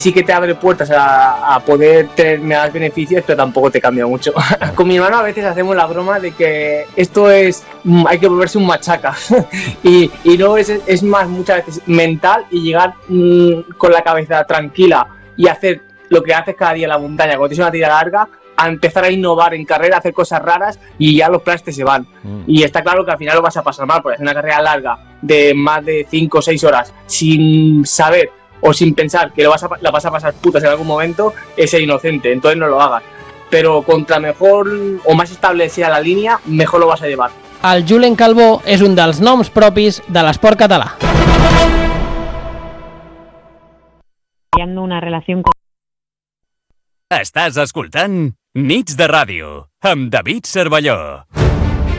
sí que te abre puertas a poder tener más beneficios, pero tampoco te cambia mucho. Con mi hermano a veces hacemos la broma de que esto hay que volverse un machaca y no es más muchas veces mental y llegar con la cabeza tranquila y hacer lo que haces cada día en la montaña, cuando tienes una tira larga, a empezar a innovar en carrera, a hacer cosas raras y ya los planes te se van. Y está claro que al final lo vas a pasar mal, porque es una carrera larga de más de 5 o 6 horas sin saber o sin pensar que la vas a pasar putas en algún momento, es ser inocente, entonces no lo hagas. Pero contra mejor o más establecida la línea, mejor lo vas a llevar. El Julen Calvo és un dels noms propis de l'esport català. Una relació con... Estàs escoltant Nits de Ràdio amb David Cervelló.